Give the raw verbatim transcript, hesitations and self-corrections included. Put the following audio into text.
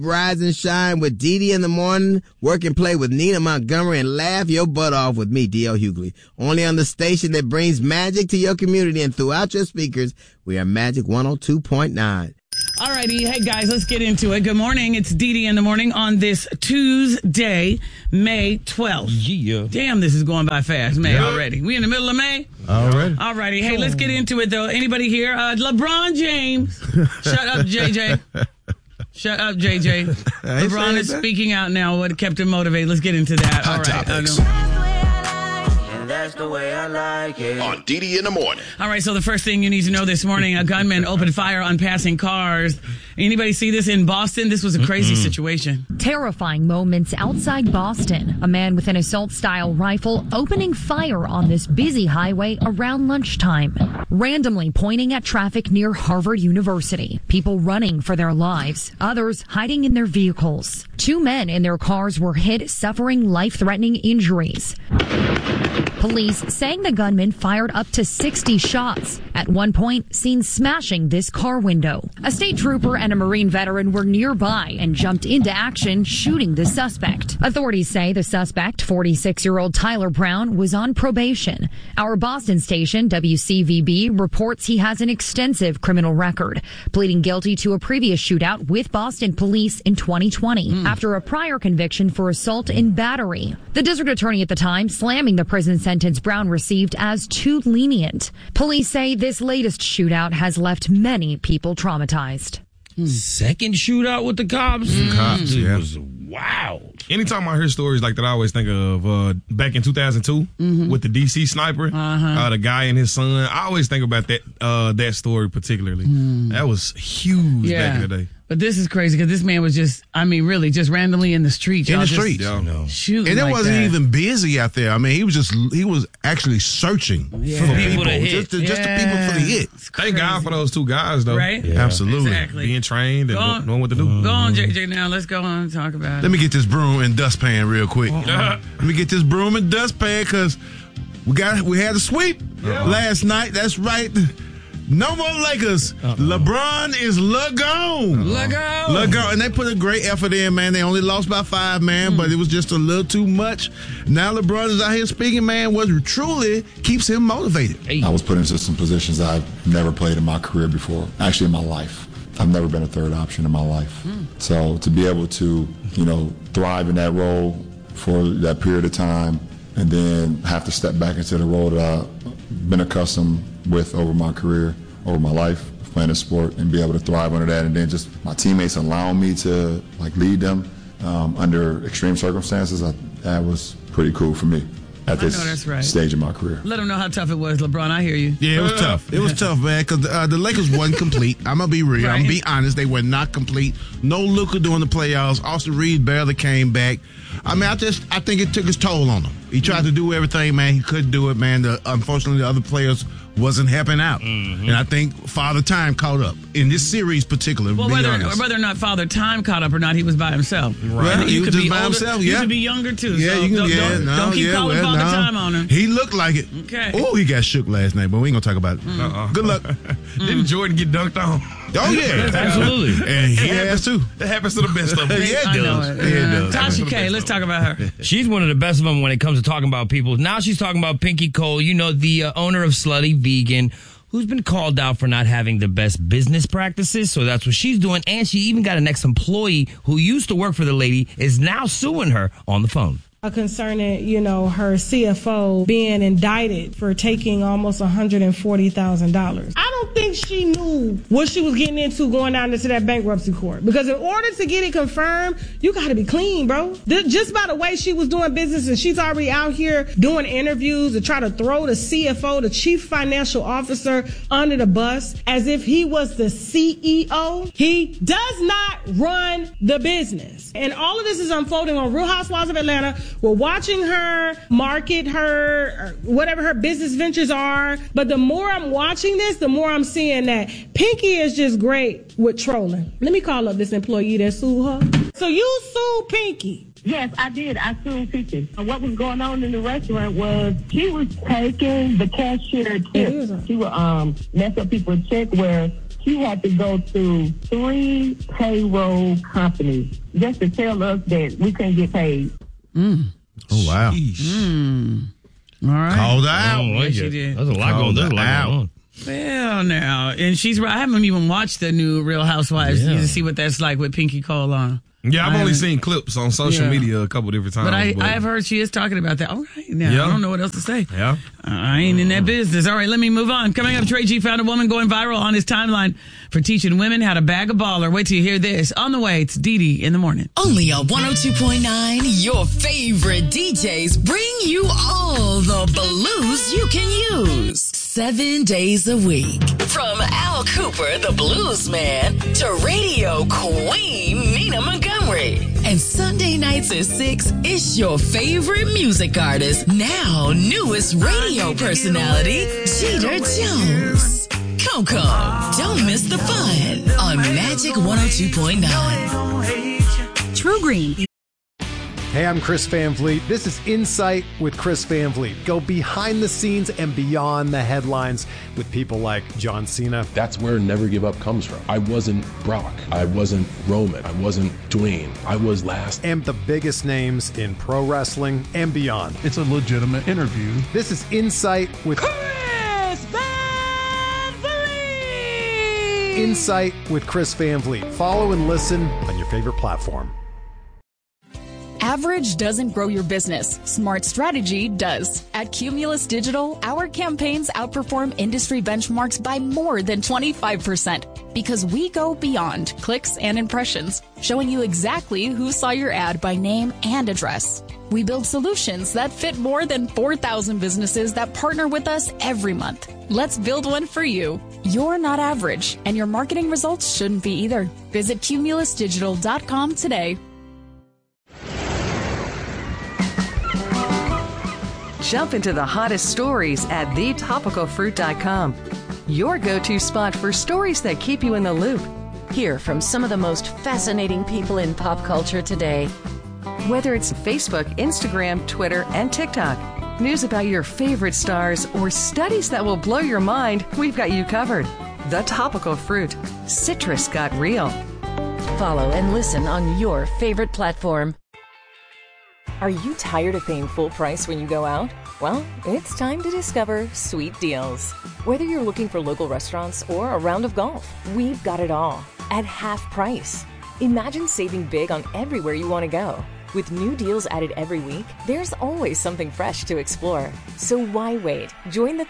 Rise and shine with Dee Dee in the morning. Work and play with Nina Montgomery and laugh your butt off with me, D L Hughley. Only on the station that brings magic to your community and throughout your speakers. We are Magic one oh two point nine. All righty. Hey, guys, let's get into it. Good morning. It's Dee Dee in the morning on this Tuesday, May twelfth. Yeah. Damn, this is going by fast, May yeah. already. We in the middle of May? Already. All righty. Hey, let's get into it, though. Anybody here? Uh, LeBron James. Shut up, J J. Shut up, J J. LeBron is speaking out now. What kept him motivated? Let's get into that. All right. That's the way I like it. On Dee Dee in the morning. All right, so the first thing you need to know this morning, a gunman opened fire on passing cars. Anybody see this in Boston? This was a crazy mm-hmm. situation. Terrifying moments outside Boston. A man with an assault-style rifle opening fire on this busy highway around lunchtime, randomly pointing at traffic near Harvard University. People running for their lives, others hiding in their vehicles. Two men in their cars were hit, suffering life-threatening injuries. Police saying the gunman fired up to sixty shots. At one point, seen smashing this car window. A state trooper and a Marine veteran were nearby and jumped into action, shooting the suspect. Authorities say the suspect, forty-six-year-old Tyler Brown, was on probation. Our Boston station, W C V B, reports he has an extensive criminal record, pleading guilty to a previous shootout with Boston police in twenty twenty mm. after a prior conviction for assault and battery. The district attorney at the time slamming the prison sentence Brown received as too lenient. Police say this latest shootout has left many people traumatized. Second shootout with the cops? Mm. Cops, yeah. It was wow. Anytime I hear stories like that, I always think of uh, back in two thousand two mm-hmm. with the D C sniper, uh-huh. uh, the guy and his son. I always think about that uh, that story particularly. Mm. That was huge yeah. back in the day. But this is crazy because this man was just, I mean, really, just randomly in the street. In the just street. Yeah. Shooting and it like wasn't that. even busy out there. I mean, he was just, he was actually searching yeah. for people people. to hit. Just, the, yeah. just the people for the hit. Thank God for those two guys, though. Right? Yeah. Absolutely. Exactly. Being trained and on, knowing what to do. Go on, J J, now. Let's go on and talk about it. Let me get this broom and dustpan real quick. Uh-uh. Let me get this broom and dustpan because we got we had a sweep yeah. last night. That's right. No more Lakers. Uh-oh. LeBron is LeGone. LeGone. LeGone. And they put a great effort in, man. They only lost by five, man, mm. but it was just a little too much. Now LeBron is out here speaking, man, what truly keeps him motivated. I was put into some positions I've never played in my career before, actually in my life. I've never been a third option in my life. Mm. So to be able to, you know, thrive in that role for that period of time and then have to step back into the role that I've been accustomed with over my career, over my life, playing a sport, and be able to thrive under that, and then just my teammates allowing me to like lead them um, under extreme circumstances, I, that was pretty cool for me at this I know that's right. stage of my career. Let them know how tough it was, LeBron. I hear you. Yeah, it was tough. It was tough, man, because uh, the Lakers wasn't complete. I'm going to be real. Right. I'm going to be honest. They were not complete. No Luka during the playoffs. Austin Reeves barely came back. I mean, I just I think it took its toll on him. He tried to do everything, man. He couldn't do it, man. The, unfortunately, the other players wasn't helping out. Mm-hmm. And I think Father Time caught up in this series particularly. Well, whether, whether or not Father Time caught up or not, he was by himself. Right. Right. He You was could just be by older, himself, You yeah. could be younger, too. Yeah, so you can, don't, yeah, don't, no, don't keep yeah, calling well, Father no. Time on him. He looked like it. Okay. Oh, he got shook last night, but we ain't going to talk about it. Uh-uh. Good luck. Didn't Jordan get dunked on? Oh, yeah. Absolutely. And he has, too. That happens to the best of them. Yeah, it I know does. it. Yeah, it does. Tasha K, let's talk about her. She's one of the best of them when it comes to talking about people. Now she's talking about Pinky Cole, you know, the uh, owner of Slutty Vegan, who's been called out for not having the best business practices. So that's what she's doing. And she even got an ex-employee who used to work for the lady is now suing her on the phone. Concerning, you know, her C F O being indicted for taking almost one hundred forty thousand dollars. I don't think she knew what she was getting into going down into that bankruptcy court. Because in order to get it confirmed, you got to be clean, bro. Just by the way she was doing business, and she's already out here doing interviews to try to throw the C F O, the chief financial officer, under the bus as if he was the C E O. He does not run the business. And all of this is unfolding on Real Housewives of Atlanta. We're watching her market her, whatever her business ventures are. But the more I'm watching this, the more I'm seeing that Pinky is just great with trolling. Let me call up this employee that sued her. So you sued Pinky. Yes, I did. I sued Pinky. What was going on in the restaurant was she was taking the cashier tips. She would um, mess up people's check where She had to go through three payroll companies just to tell us that we couldn't get paid. Mm. Oh, wow. Mm. All right. Called out. Oh, Yeah, like she it. did. There's a lot going. There's a lot out. going on. Well, now, and she's right. I haven't even watched the new Real Housewives Yeah. to see what that's like with Pinky Cole on. Yeah, I've I only haven't- seen clips on social Yeah. media a couple different times. But I, I have heard she is talking about that. All right, now Yeah. I don't know what else to say. Yeah. I ain't in that business. All right, let me move on. Coming up, Trey G found a woman going viral on his timeline for teaching women how to bag a baller. Wait till you hear this. On the way, it's Dee Dee in the morning. Only on one oh two point nine, your favorite D Js bring you all the blues you can use. Seven days a week. From Al Cooper, the blues man, to radio queen Nina Montgomery. And Sunday nights at six, it's your favorite music artist, now newest radio personality, Jeter Jones. Coco, don't miss the fun on Magic one oh two point nine. True Green. Hey, I'm Chris Van Vliet. This is Insight with Chris Van Vliet. Go behind the scenes and beyond the headlines with people like John Cena. That's where Never Give Up comes from. I wasn't Brock. I wasn't Roman. I wasn't Dwayne. I was last. And the biggest names in pro wrestling and beyond. It's a legitimate interview. This is Insight with Chris Van Vliet. Insight with Chris Van Vliet. Follow and listen on your favorite platform. Average doesn't grow your business. Smart strategy does. At Cumulus Digital, our campaigns outperform industry benchmarks by more than twenty-five percent because we go beyond clicks and impressions, showing you exactly who saw your ad by name and address. We build solutions that fit more than four thousand businesses that partner with us every month. Let's build one for you. You're not average, and your marketing results shouldn't be either. Visit cumulus digital dot com today. Jump into the hottest stories at the topical fruit dot com. Your go-to spot for stories that keep you in the loop. Hear from some of the most fascinating people in pop culture today. Whether it's Facebook, Instagram, Twitter, and TikTok, news about your favorite stars, or studies that will blow your mind, we've got you covered. The Topical Fruit. Citrus got real. Follow and listen on your favorite platform. Are you tired of paying full price when you go out? Well, it's time to discover Sweet Deals. Whether you're looking for local restaurants or a round of golf, we've got it all at half price. Imagine saving big on everywhere you want to go. With new deals added every week, there's always something fresh to explore. So why wait? Join the